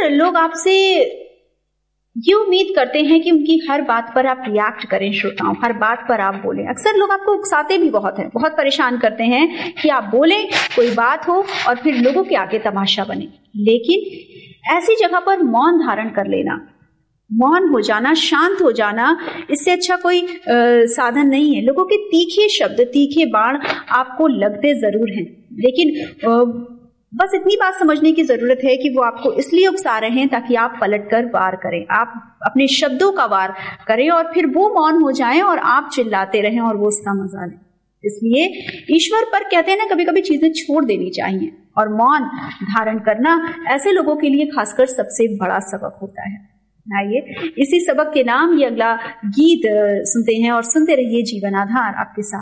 लोग आपसे ये उम्मीद करते हैं कि उनकी हर बात पर आप रिएक्ट करें, श्रोताओं, हर बात पर आप बोलें। अक्सर लोग आपको उकसाते भी बहुत हैं, बहुत परेशान करते हैं कि आप बोलें, कोई बात हो और फिर लोगों के आगे तमाशा बने। लेकिन ऐसी जगह पर मौन धारण कर लेना, मौन हो जाना, शांत हो जाना, इससे अच्छा कोई साधन नहीं है। लोगों के तीखे शब्द, तीखे बाण आपको लगते जरूर हैं, लेकिन बस इतनी बात समझने की जरूरत है कि वो आपको इसलिए उकसा रहे हैं ताकि आप पलटकर वार करें, आप अपने शब्दों का वार करें और फिर वो मौन हो जाएं और आप चिल्लाते रहें और वो उसका मजा लें। इसलिए ईश्वर पर कहते हैं ना, कभी कभी चीजें छोड़ देनी चाहिए, और मौन धारण करना ऐसे लोगों के लिए खासकर सबसे बड़ा सबक होता है। आइए इसी सबक के नाम ये अगला गीत सुनते हैं और सुनते रहिए जीवन आधार आपके साथ।